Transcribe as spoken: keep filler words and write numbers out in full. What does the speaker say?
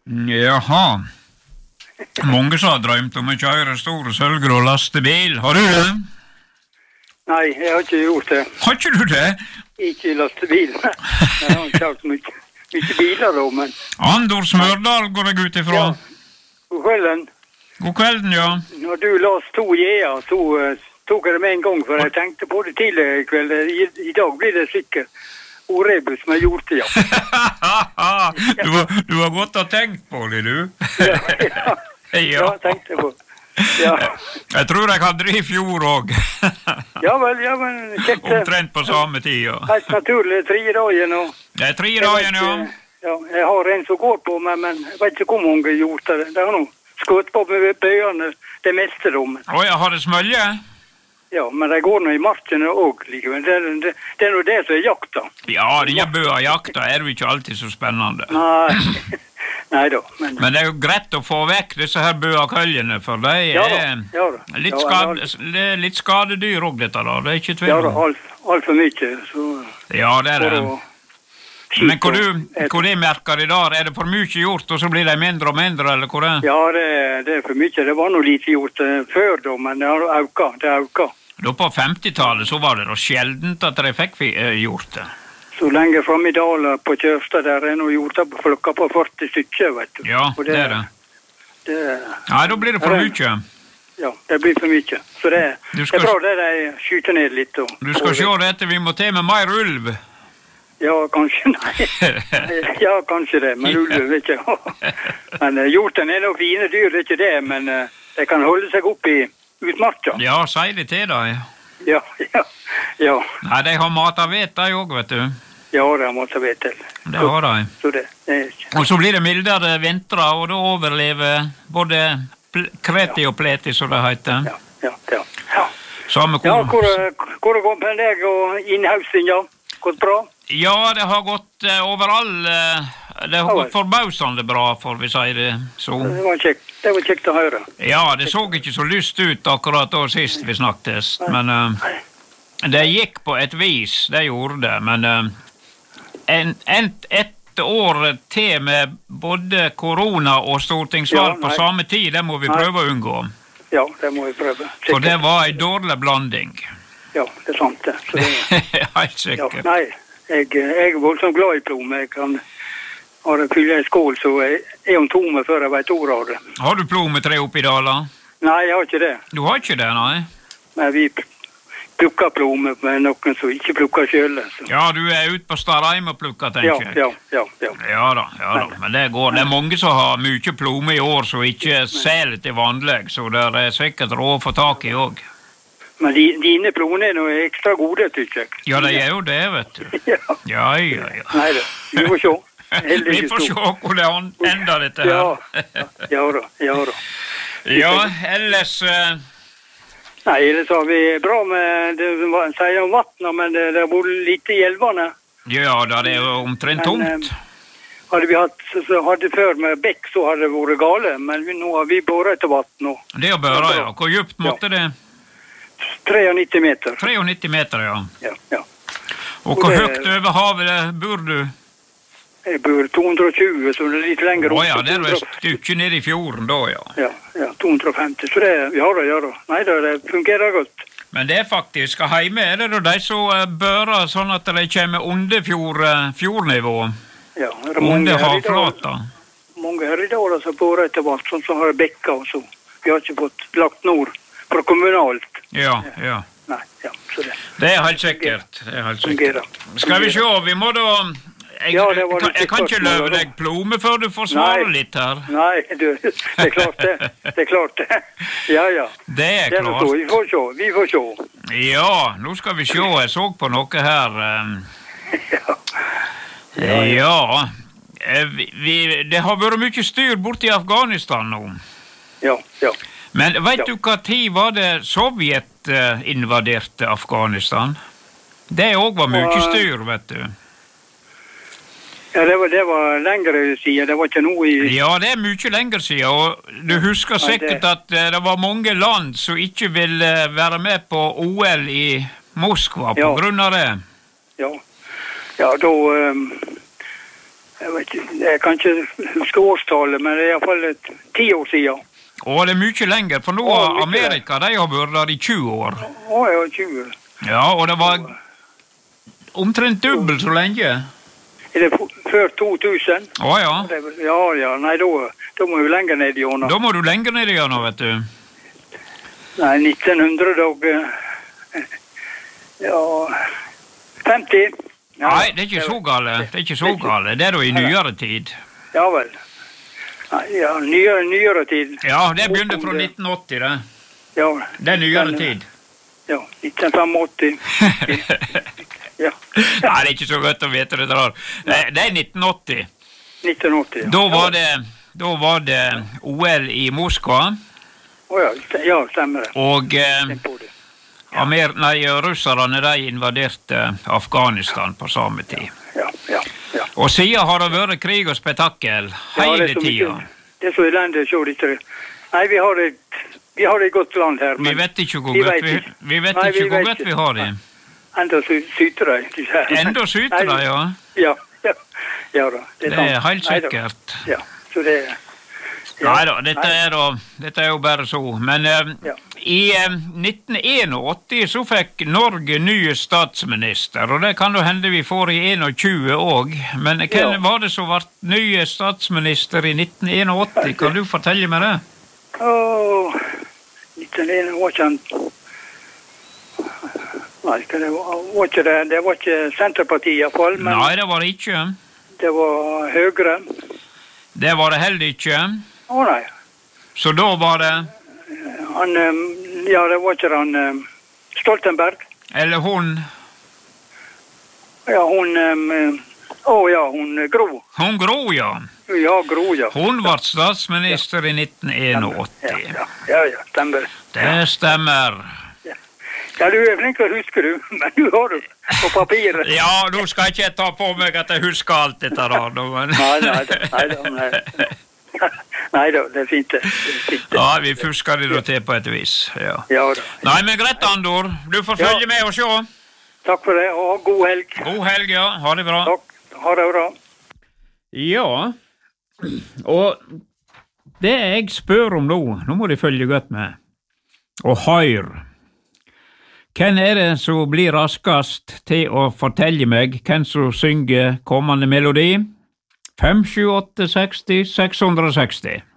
Jaha. Mange som har drømt om å kjøre stor sølvgrå lastebil. Har du det? Nei, jeg har ikke gjort det. Har ikke du det? Ikke lastebil. Jeg har ikke hatt mye, mye biler da, men... Andor Smørdal går jeg ut ifra. Ja, god kvelden. God kvelden, ja. Når du las to J-er, så uh, tok jeg det med en gang, for jeg tenkte på det tidligere i kveld. I, I dag blir det sikkert Orebus som har gjort det, ja. du, har, du har godt ha tenkt på det, du. ja, ja. Ja, ja tenkte på. Ja. Jeg tror jeg hadde det i fjor også. ja vel, ja, men kjekt. Omtrent på samme tid, ja. Helt naturlig, tre dager nå. Det er tre dager, ja. Ja, jeg har en som går på meg, men jeg vet ikke hvor mange har gjort det. Det har noe skått på med bøyene, det meste om. Å, jeg har det smølge? Ja, men det går nå i markene også, likevel. Det, det, det er nå det som er jakta. Ja, de er bøa jakta, er jo ikke alltid så spennende. Nei. Nei da, men... Men det er jo greit å få vekk disse her bøakøljene, for det er ja, da, ja, da. Litt, ja, skade, det er litt skadedyr også, dette da, det er ikke tvil. Ja da, alt, alt for mye, så... Ja, det er det. Men hvor du, hvor de merker i dag, er det for mye gjort, og så blir det mindre og mindre, eller hvor er det? Ja, det, det er for mye. Det var noe lite gjort uh, før da, men det har økt, det har økt. Da på femtitallet så var det da sjeldent at de fikk uh, gjort det. Så lenge frem i Dala på Kjørstad, der er noe gjort det på folka på førti stykker, vet du. Ja, det, det er det. det. Nei, da blir det for mye. Ja, det blir for mye. Så det, skal, det er bra det de skyter ned litt. Og, du skal se dette, vi må til med mer ulv. Ja, kanskje, nei. Ja, kanskje det, men ulv vet ikke. Men uh, hjorten er nok fine dyr, det er ikke det, men uh, de kan holde seg opp i utmarka. Ja, sier de til deg. Ja, ja, ja. Nei, de har mat av vet de også, vet du. Ja, de har mat av vet til. Det har de. Så det, det er ikke. Og så blir det mildere vintre, og da overlever både kreti og pleti, som det heter. Ja, ja, ja. Ja, Samme ja hvor, hvor det går med deg og innhausing, ja? Gått bra? Ja, det har gått uh, overall. Uh, det har gått forbausende bra, for vi sier det så. Det var kjekt, det var kjekt å høre. Ja, det så ikke så lyst ut akkurat da sist vi snakkes, men uh, det gikk på et vis, det gjorde det, men uh, en, en, et år til med både korona og stortingsvalg ja, på samme tid, det må vi nei. prøve å unngå. Ja, det må vi prøve. Sikkert. For det var en dårlig blanding. Ja, det er sant det. Så det helt sikkert. Ja, nei. Jeg, jeg er voldsomt glad i plomme. Jeg kan ha det fylle en skål, så jeg er om tomme før jeg vet ord av det. Har du plommetre oppi Dala? Nei, jeg har ikke det. Du har ikke det, nei? Men vi plukker plomme med noen som ikke plukker selv. Så. Ja, du er ute på Starheim og plukker, tenker jeg. Ja, ja, ja. Ja da, ja da. Men det går. Det er mange som har mye plomme i år som ikke selger til vanlig, så det er sikkert råd å få tak i også. Men de, dine ploner er noe ekstra gode, tykker jeg. Ja, det er jo det, vet du. Ja, ja, ja. ja. Nei da, vi får se. Vi får se hvor det ender dette her. Ja, ja da, ja da. Ja, ellers... Uh... Nei, ellers har vi bra med, det sier om vattnet, men det, det har vært lite i elvene. Ja, da det er jo omtrent tomt. Men, uh, hadde vi hatt, så hadde før med bekk, så hadde det vært gale, men vi, nå har vi båret etter vatten nå. Det er båret, ja. Hvor djupt måtte ja. det? nitti meter. nitti meter, ja. Ja, ja. Og hvor høyt over havet bor du? Jeg bor to hundre og tjue, så det er litt lenger opp. Å ja, det er et stykke ned i fjorden da, ja. Ja, ja, to hundre og femti, så det, ja da, ja da. Nei da, det fungerer godt. Men det er faktisk, hjemme er det da de som bører sånn at de kommer under fjord, fjordnivå? Ja, det er mange under havflata. Mange her i dag som bor etter vatt, sånn som har bekka og så. Vi har ikke fått lagt nord fra kommunalt. Ja, ja. Nei, ja, så det. Det er helt sikkert. Det er helt sikkert. Skal vi se, vi må da... Jeg, ja, det var jeg, jeg kan ikke løpe deg plomme før du får svare nei, litt her. Nei, du, det er klart det. Det er klart det. Ja, ja. Det er klart. Så, vi får se, vi får se. Ja, nå skal vi se. Jeg så på noe her. Ja. Ja, ja. Vi, vi, det har vært mye styr borte i Afghanistan nå. Ja, ja. Men vet ja. du hva tid var det Sovjet uh, invaderte Afghanistan? Det også var mye uh, styr, vet du. Ja, det var, det var lengre siden, det var ikke noe i... Ja, det er mye lengre siden, og du husker sikkert ja, det... at uh, det var mange land som ikke ville være med på O L i Moskva på ja. grunn av det. Ja, ja da... Um... Jeg vet ikke, jeg kan ikke huske årstallet, men det er i hvert fall et ti år siden. Å, det er mye lenger, for nå har Amerika, de har vært der i tjue år. Å, ja, tjue. Ja, og det var omtrent dubbelt så lenge. Er det før to tusen? Å, ja. Ja, ja, nei, da, da må vi lenger ned i årene. Da må du lenger ned i årene, vet du. Nei, nitten hundre, da, ja, femti. Ja, nei, det er ikke så gale, det er ikke så gale, det er da i nyere tid. Ja vel. Ja, nyere, nyere tid. Ja, det begynner fra nitten åtti, det. Ja. Det er nyere tid. Ja, nitten åttifem. Ja. Nei, det er ikke så godt å vite det der. Det er nitten åtti. nitten åtti, ja. Da var det, da var det O L i Moskva. Åja, ja, stemmer det. Og eh, Amer nei, russerne, de invaderte Afghanistan på samme tid. Ja, ja, ja. Og siden har det vært krig og spetakkel hele tida. Det er så elendig, så det ikke. Nei, vi har et, vi har et godt land her. Vi vet ikke hvor godt vi, vi, vet Nei, ikke vi hvor godt vi har det. Enda syter de. Enda syter de, ja. Ja, ja. Ja da. Det er, det er helt sikkert. Ja, så det er... Ja. Nei da, dette er, da, dette er jo bare så. Men eh, ja. i eh, nitten åtti så fikk Norge nye statsminister, og det kan jo hende vi får i tjue også. Men hvem ja. var det som var nye statsminister i nitten åtti? Kan du fortelle meg det? Åh, nitten åtti var ikke han... Nei, det var, var ikke det. Det var ikke Senterpartiet i hvert fall. Men nei, det var det ikke. Det var Høyre. Det var det heller ikke. Å nei. Så da var det... Han, ja, det var ikke han Stoltenberg. Eller hun... Ja, hun... Å oh, ja, hun Gro. Hun Gro, ja. Ja, Gro, ja. Hun var statsminister ja. i nitten åtti. Ja, ja, ja, ja, stemmer. Det stemmer. Ja. Ja, du er flink å huske, du. Men du har det på papiret. Ja, nå skal jeg ikke ta på meg at jeg husker alt dette da. Men... nei, nei, nei, nei, nei. Nei da, det er fint det. Det er fint, det. Ja, vi fusker det da til på et vis. Ja, ja da. Nei, men greit, Andor. Du får følge ja. med og se. Takk for det, og god helg. God helg, ja. Ha det bra. Takk. Ha det bra. Ja, og det jeg spør om nå, nå må de følge godt med. Og hør. Hvem er det som blir raskast til å fortelle meg hvem som synger kommende melodi? fem sju åtte seksti seks hundre og seksti.